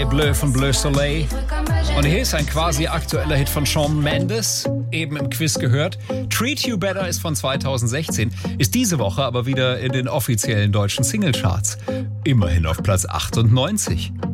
Bleu von Bleu Soleil. Und hier ist ein quasi aktueller Hit von Shawn Mendes, eben im Quiz gehört. Treat You Better ist von 2016, ist diese Woche aber wieder in den offiziellen deutschen Singlecharts. Immerhin auf Platz 98.